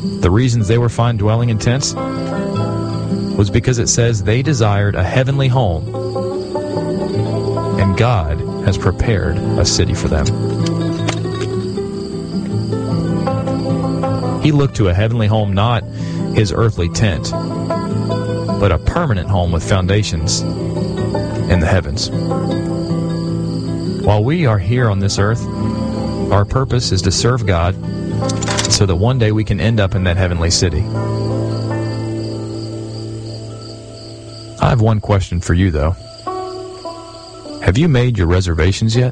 The reasons they were fine dwelling in tents was because it says they desired a heavenly home, and God has prepared a city for them. He looked to a heavenly home, not his earthly tent, but a permanent home with foundations in the heavens. While we are here on this earth, our purpose is to serve God so that one day we can end up in that heavenly city. I have one question for you, though. Have you made your reservations yet?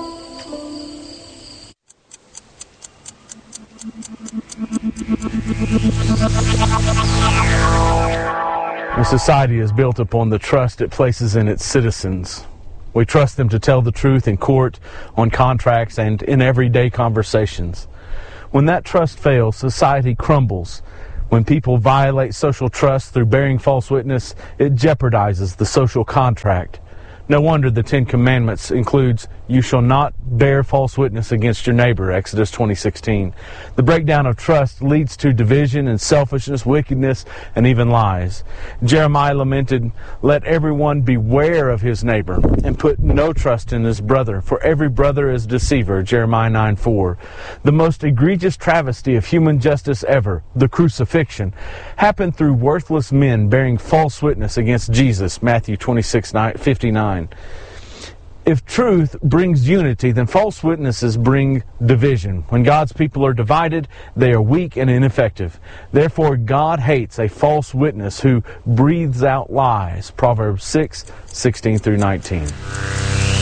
A society is built upon the trust it places in its citizens. We trust them to tell the truth in court, on contracts, and in everyday conversations. When that trust fails, society crumbles. When people violate social trust through bearing false witness, it jeopardizes the social contract. No wonder the Ten Commandments includes, "You shall not bear false witness against your neighbor," Exodus 20:16. The breakdown of trust leads to division and selfishness, wickedness, and even lies. Jeremiah lamented, "Let everyone beware of his neighbor, and put no trust in his brother, for every brother is a deceiver," Jeremiah 9:4. The most egregious travesty of human justice ever, the crucifixion, happened through worthless men bearing false witness against Jesus, Matthew 26:59. If truth brings unity, then false witnesses bring division. When God's people are divided, they are weak and ineffective. Therefore, God hates a false witness who breathes out lies. Proverbs 6:16-19.